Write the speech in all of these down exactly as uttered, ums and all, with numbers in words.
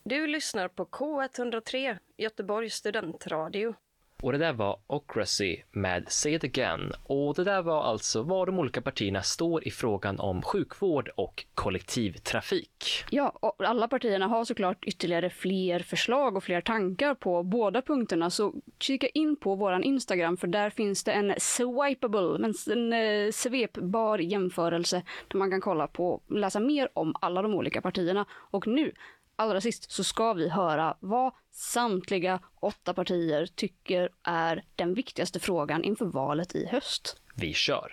Du lyssnar på K etthundratre, Göteborgs studentradio. Och det där var Ocracy med Say It Again. Och det där var alltså var de olika partierna står i frågan om sjukvård och kollektivtrafik. Ja, och alla partierna har såklart ytterligare fler förslag och fler tankar på båda punkterna. Så kika in på våran Instagram, för där finns det en swipeable, men en eh, svepbar jämförelse där man kan kolla på, läsa mer om alla de olika partierna. Och nu, allra sist, så ska vi höra vad samtliga åtta partier tycker är den viktigaste frågan inför valet i höst. Vi kör!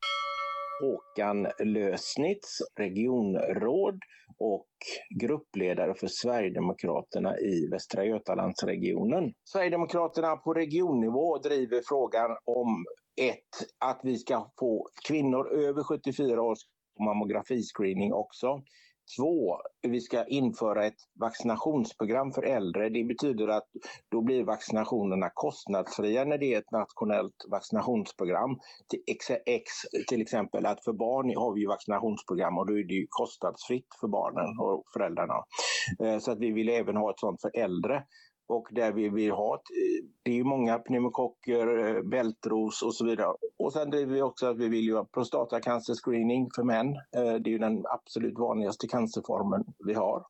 Håkan Lösnitz, regionråd och gruppledare för Sverigedemokraterna i Västra Götalandsregionen. Sverigedemokraterna på regionnivå driver frågan om ett, att vi ska få kvinnor över sjuttiofyra års mammografiscreening också. Två, vi ska införa ett vaccinationsprogram för äldre. Det betyder att då blir vaccinationerna kostnadsfria när det är ett nationellt vaccinationsprogram. Till, ex, till exempel att för barn har vi ju vaccinationsprogram och då är det ju kostnadsfritt för barnen och föräldrarna. Så att vi vill även ha ett sånt för äldre. Och där vi vill ha, det är ju många pneumokocker, bältros och så vidare. Och sen driver vi också att vi vill göra prostatacancerscreening för män. Det är ju den absolut vanligaste cancerformen vi har.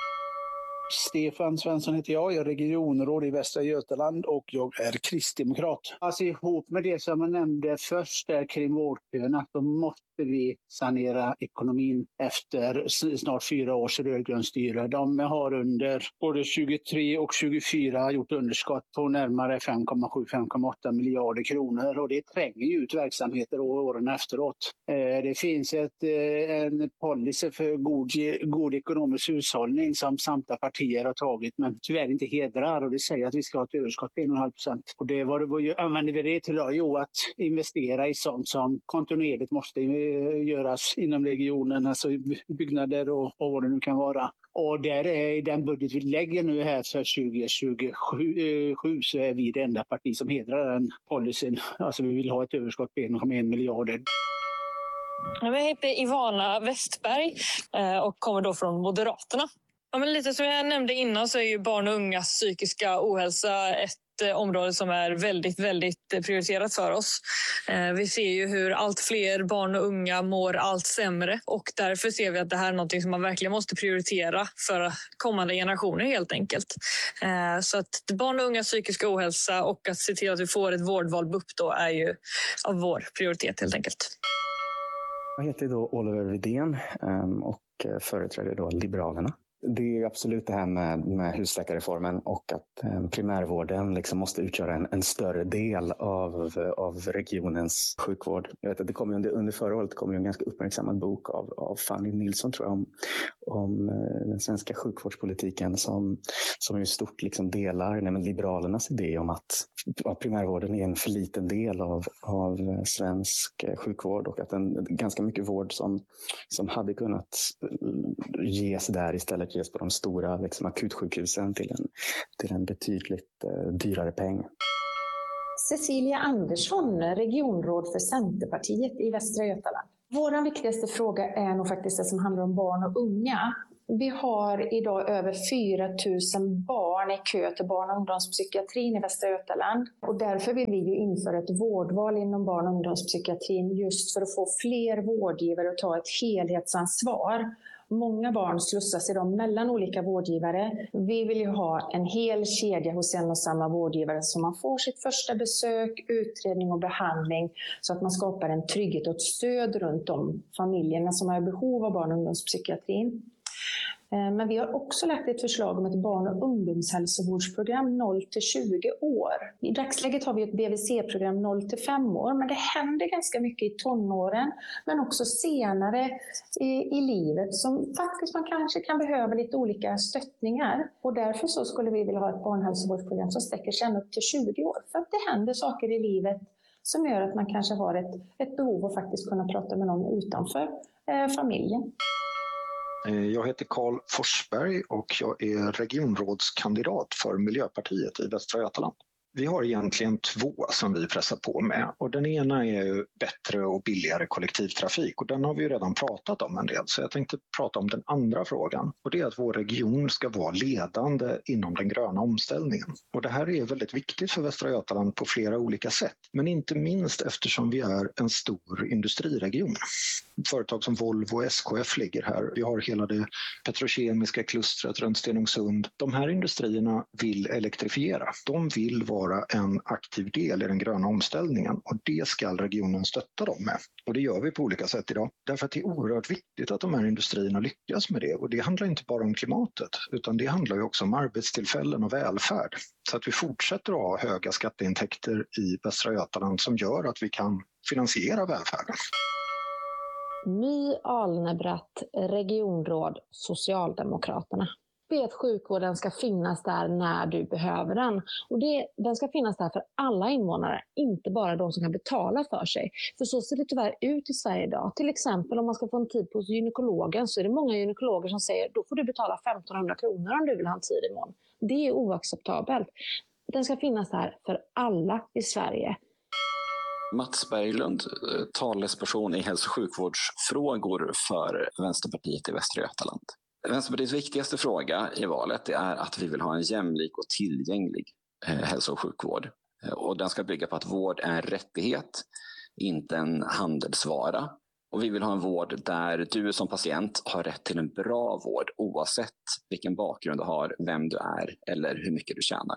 Stefan Svensson heter jag, jag är regionråd i Västra Götaland och jag är kristdemokrat. Alltså ihop med det som jag nämnde först där kring vårdköerna, så måste vi sanera ekonomin efter snart fyra års rödgrönt styre. De har under både tjugotre och tjugofyra gjort underskott på närmare fem komma sju till fem komma åtta miljarder kronor och det tränger ju ut verksamheter åren efteråt. Det finns ett, en policy för god, god ekonomisk hushållning som samtliga partier har tagit, men tyvärr inte hedrar, och det säger att vi ska ha ett överskott på en komma fem procent. Och det var, vad använder vi det till då? Jo, att investera i sånt som kontinuerligt måste göras inom regionen, alltså byggnader och, och vad det nu kan vara. Och där är i den budget vi lägger nu här för tjugo tjugosju så är vi det enda parti som hedrar den policyn. Alltså vi vill ha ett överskott på en komma en miljarder. Jag heter Ivana Westberg och kommer då från Moderaterna. Ja, men lite som jag nämnde innan så är ju barn och ungas psykiska ohälsa ett område som är väldigt, väldigt prioriterat för oss. Vi ser ju hur allt fler barn och unga mår allt sämre och därför ser vi att det här är något som man verkligen måste prioritera för kommande generationer helt enkelt. Så att barn och ungas psykiska ohälsa och att se till att vi får ett vårdval B U P då är ju av vår prioritet helt enkelt. Jag heter då Oliver Widén och företräder då Liberalerna. Det är absolut det här med, med husläkarreformen och att eh, primärvården liksom måste utgöra en, en större del av, av regionens sjukvård. Jag vet att det kom under, under förra året kom en ganska uppmärksammad bok av, av Fanny Nilsson tror jag om, om eh, den svenska sjukvårdspolitiken som, som ju stort liksom delar nej, men Liberalernas idé om att ja, primärvården är en för liten del av, av svensk sjukvård och att en, ganska mycket vård som, som hade kunnat ges där istället ges på de stora liksom, akutsjukhusen till en, till en betydligt eh, dyrare peng. Cecilia Andersson, regionråd för Centerpartiet i Västra Götaland. Vår viktigaste fråga är nog faktiskt det som handlar om barn och unga. Vi har idag över fyra tusen barn i kö till barn- och ungdomspsykiatrin i Västra Götaland. Och därför vill vi ju införa ett vårdval inom barn- och ungdomspsykiatrin just för att få fler vårdgivare att ta ett helhetsansvar. Många barn slussas idag mellan olika vårdgivare. Vi vill ju ha en hel kedja hos en och samma vårdgivare så man får sitt första besök, utredning och behandling så att man skapar en trygghet och ett stöd runt de familjerna som har behov av barn- och ungdomspsykiatrin. Men vi har också lagt ett förslag om ett barn- och ungdomshälsovårdsprogram noll till tjugo år. I dagsläget har vi ett B V C-program noll till fem år, men det händer ganska mycket i tonåren, men också senare i, i livet som faktiskt man kanske kan behöva lite olika stöttningar. Och därför så skulle vi vilja ha ett barnhälsovårdsprogram som sträcker sig upp till tjugo år. För att det händer saker i livet som gör att man kanske har ett, ett behov att faktiskt kunna prata med någon utanför eh, familjen. Jag heter Karl Forsberg och jag är regionrådskandidat för Miljöpartiet i Västra Götaland. Vi har egentligen två som vi pressar på med och den ena är ju bättre och billigare kollektivtrafik och den har vi ju redan pratat om en del, så jag tänkte prata om den andra frågan och det är att vår region ska vara ledande inom den gröna omställningen. Och det här är väldigt viktigt för Västra Götaland på flera olika sätt, men inte minst eftersom vi är en stor industriregion. Företag som Volvo och S K F ligger här. Vi har hela det petrokemiska klustret runt Stenungsund. De här industrierna vill elektrifiera. De vill vara en aktiv del i den gröna omställningen och det ska regionen stötta dem med. Och det gör vi på olika sätt idag. Därför att det är oerhört viktigt att de här industrierna lyckas med det. Och det handlar inte bara om klimatet utan det handlar ju också om arbetstillfällen och välfärd. Så att vi fortsätter att ha höga skatteintäkter i Västra Götaland som gör att vi kan finansiera välfärden. My Alnebratt, regionråd, Socialdemokraterna. Det är att sjukvården ska finnas där när du behöver den. Och det, den ska finnas där för alla invånare, inte bara de som kan betala för sig. För så ser det tyvärr ut i Sverige idag. Till exempel om man ska få en tid på gynekologen så är det många gynekologer som säger då får du betala femtonhundra kronor om du vill ha en tid imorgon. Det är oacceptabelt. Den ska finnas där för alla i Sverige. Mats Berglund, talesperson i hälso- och sjukvårdsfrågor för Vänsterpartiet i Västra Götaland. Vänsterpartiets viktigaste fråga i valet är att vi vill ha en jämlik och tillgänglig hälso- och sjukvård. Och den ska bygga på att vård är en rättighet, inte en handelsvara. Och vi vill ha en vård där du som patient har rätt till en bra vård oavsett vilken bakgrund du har, vem du är eller hur mycket du tjänar.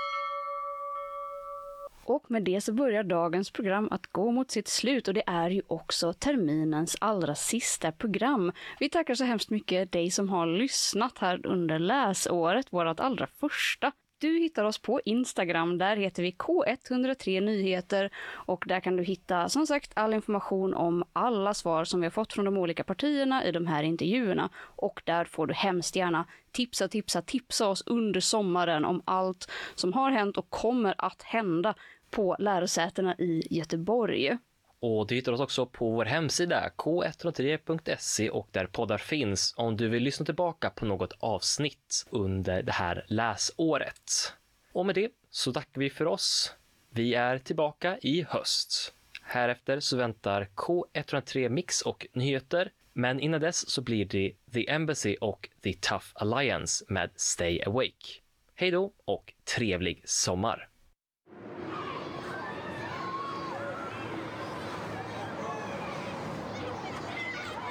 Och med det så börjar dagens program att gå mot sitt slut och det är ju också terminens allra sista program. Vi tackar så hemskt mycket dig som har lyssnat här under läsåret, vårat allra första. Du hittar oss på Instagram, där heter vi K ett noll tre Nyheter och där kan du hitta som sagt all information om alla svar som vi har fått från de olika partierna i de här intervjuerna. Och där får du hemskt gärna tipsa, tipsa, tipsa oss under sommaren om allt som har hänt och kommer att hända på lärosätena i Göteborg. Och du hittar oss också på vår hemsida k ett noll tre punkt se och där poddar finns om du vill lyssna tillbaka på något avsnitt under det här läsåret. Och med det så tackar vi för oss. Vi är tillbaka i höst. Härefter så väntar K ett noll tre Mix och nyheter. Men innan dess så blir det The Embassy och The Tough Alliance med Stay Awake. Hej då och trevlig sommar!